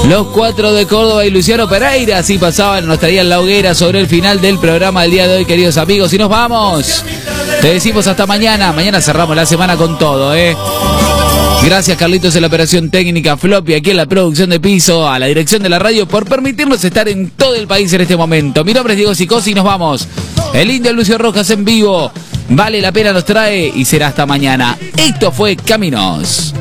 Los 4 de Córdoba y Luciano Pereira, así pasaban, nos traían la hoguera sobre el final del programa del día de hoy, queridos amigos. Y nos vamos. Te decimos hasta mañana. Mañana cerramos la semana con todo, Gracias, Carlitos, en la operación técnica, Floppy aquí en la producción de piso, a la dirección de la radio, por permitirnos estar en todo el país en este momento. Mi nombre es Diego Sicosi y nos vamos. El Indio Lucio Rojas en vivo. Vale la pena nos trae y será hasta mañana. Esto fue Caminos.